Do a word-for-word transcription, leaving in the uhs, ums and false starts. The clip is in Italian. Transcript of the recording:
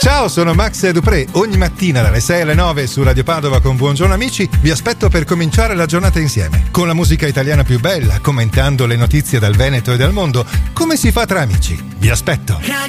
Ciao, sono Max Dupré. Ogni mattina dalle sei alle nove su Radio Padova con Buongiorno Amici vi aspetto per cominciare la giornata insieme, con la musica italiana più bella, commentando le notizie dal Veneto e dal mondo, come si fa tra amici. Vi aspetto.